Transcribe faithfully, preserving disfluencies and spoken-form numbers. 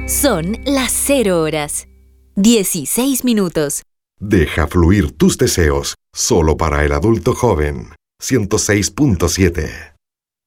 Son las cero horas. dieciséis minutos. Deja fluir tus deseos, solo para el adulto joven. ciento seis punto siete.